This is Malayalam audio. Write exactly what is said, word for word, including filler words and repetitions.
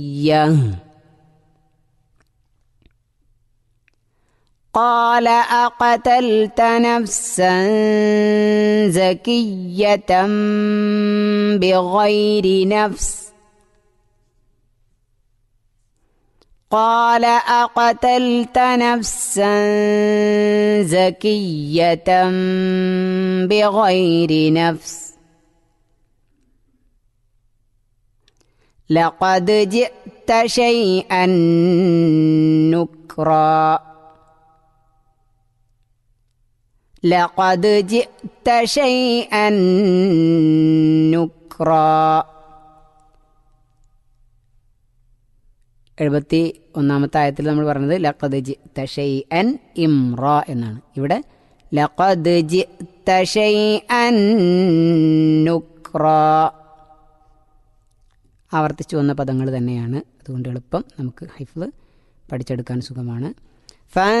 قال أقتلت نفسا زكية بغير نفس قال أقتلت نفسا زكية بغير نفس لقد جئت شيئا نكرا لقد جئت شيئا نكرا എഴുപത്തി ഒന്നാമത്തെ ആയത്തിൽ നമ്മൾ പറഞ്ഞത് ലഖദ് ജിഅ്ത ശൈഅൻ ഇംറ എന്നാണ്. ഇവിടെ ലഖദ് ജിഅ്ത ശൈഅൻ നുക്ര ആവർത്തിച്ചു വന്ന പദങ്ങൾ തന്നെയാണ്. അതുകൊണ്ട് എളുപ്പം നമുക്ക് ഹിഫ്ള് പഠിച്ചെടുക്കാൻ സുഖമാണ്.